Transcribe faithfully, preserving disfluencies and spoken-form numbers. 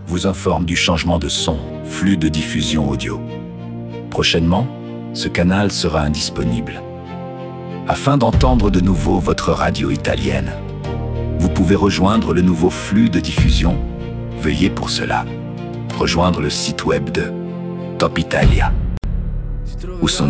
vous informe du changement de son, flux de diffusion audio. Prochainement, ce canal sera indisponible. Afin d'entendre de nouveau votre radio italienne, vous pouvez rejoindre le nouveau flux de diffusion. Veuillez pour cela rejoindre le site web de Top Italia, où sont